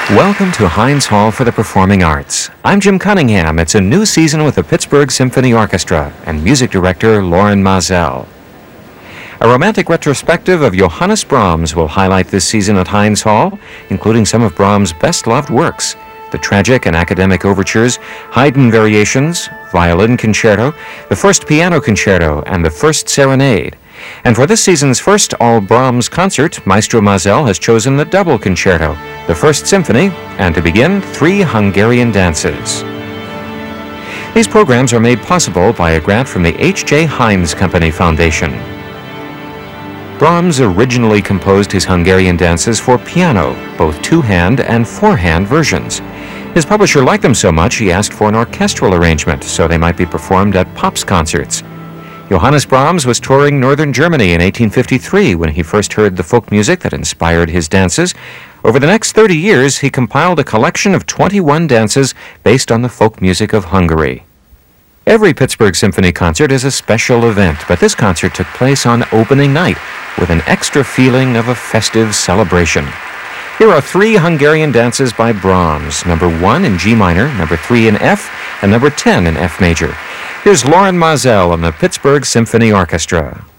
Welcome to Heinz Hall for the Performing Arts. I'm Jim Cunningham. It's a new season with the Pittsburgh Symphony Orchestra and music director Loren Maazel. A romantic retrospective of Johannes Brahms will highlight this season at Heinz Hall, including some of Brahms' best-loved works, the tragic and academic overtures, Haydn Variations, Violin Concerto, the First Piano Concerto, and the First Serenade. And for this season's first all-Brahms concert, Maestro Maazel has chosen the Double Concerto, the First Symphony, and to begin, 3 Hungarian dances. These programs are made possible by a grant from the H.J. Heinz Company Foundation. Brahms originally composed his Hungarian dances for piano, both two-hand and four-hand versions. His publisher liked them so much he asked for an orchestral arrangement so they might be performed at Pops concerts. Johannes Brahms was touring northern Germany in 1853 when he first heard the folk music that inspired his dances. Over the next 30 years, he compiled a collection of 21 dances based on the folk music of Hungary. Every Pittsburgh Symphony concert is a special event, but this concert took place on opening night with an extra feeling of a festive celebration. Here are 3 Hungarian dances by Brahms, number 1 in G minor, number 3 in F, and number 10 in F major. Here's Loren Maazel and the Pittsburgh Symphony Orchestra.